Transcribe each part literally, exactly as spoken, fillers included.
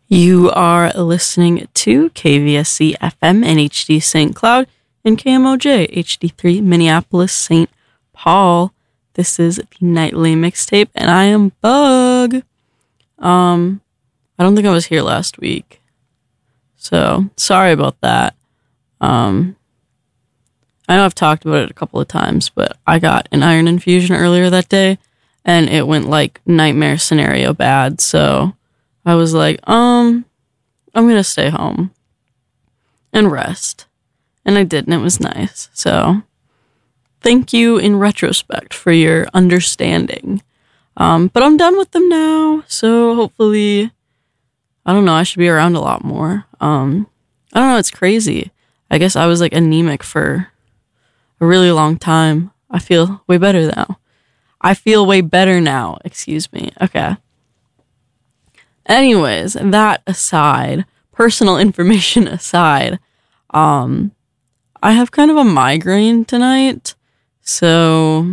You are listening to K V S C F M and H D Saint Cloud and K M O J H D three Minneapolis Saint Paul. This is the nightly mixtape, and I am Bug. Um, I don't think I was here last week, so sorry about that. Um, I know I've talked about it a couple of times, but I got an iron infusion earlier that day, and it went like nightmare scenario bad, so I was like, um, I'm going to stay home and rest. And I did, and it was nice. So thank you in retrospect for your understanding. Um, but I'm done with them now. So hopefully, I don't know, I should be around a lot more. Um, I don't know, it's crazy. I guess I was like anemic for a really long time. I feel way better now. I feel way better now. Excuse me. Okay. Anyways, that aside, personal information aside, um, I have kind of a migraine tonight, so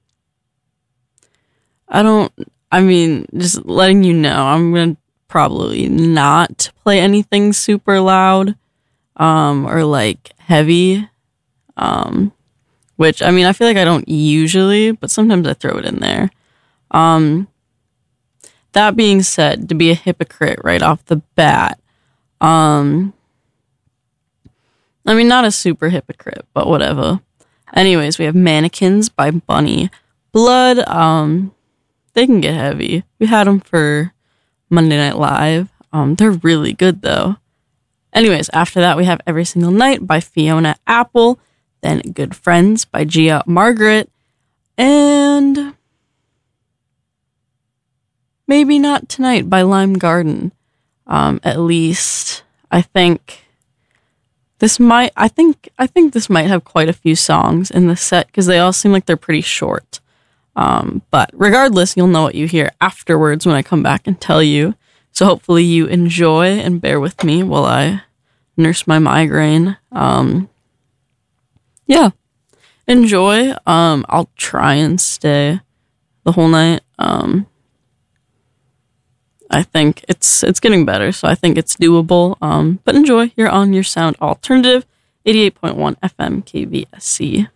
I don't, I mean, just letting you know, I'm going to probably not play anything super loud, um, or like heavy, um, which, I mean, I feel like I don't usually, but sometimes I throw it in there. Um, That being said, to be a hypocrite right off the bat, um, I mean, not a super hypocrite, but whatever. Anyways, we have Mannequins by Bunny Blood. Um, they can get heavy. We had them for Monday Night Live. Um, they're really good, though. Anyways, after that, we have Every Single Night by Fiona Apple. Then Good Friends by Gia Margaret. And Maybe Not Tonight by Lime Garden. Um, at least I think this might I think I think this might have quite a few songs in the set because they all seem like they're pretty short. Um, but regardless, you'll know what you hear afterwards when I come back and tell you. So hopefully you enjoy and bear with me while I nurse my migraine. Um, yeah. Enjoy. Um, I'll try and stay the whole night. Um I think it's it's getting better, so I think it's doable. Um, but enjoy. You're on your sound alternative, eighty-eight point one F M K V S C.